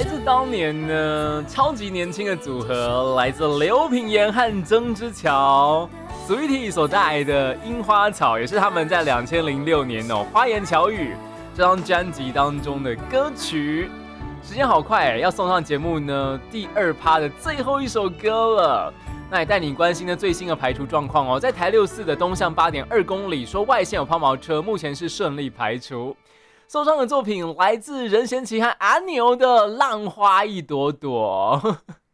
来自当年呢超级年轻的组合，来自刘品言和曾之乔 Sweetie 所带来的《樱花草》，也是他们在2006年花言巧语这张专辑当中的歌曲。时间好快，要送上节目呢第2趴的最后一首歌了。那也带你关心的最新的排除状况在台64的东向8.2公里，说外线有抛锚车，目前是顺利排除。受伤的作品来自任贤齐和阿牛的《浪花一朵朵》。